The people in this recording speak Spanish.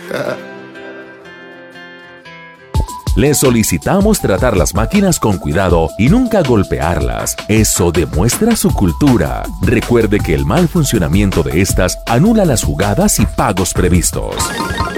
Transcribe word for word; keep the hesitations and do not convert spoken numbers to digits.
Le solicitamos tratar las máquinas con cuidado y nunca golpearlas. Eso demuestra su cultura. Recuerde que el mal funcionamiento de estas anula las jugadas y pagos previstos.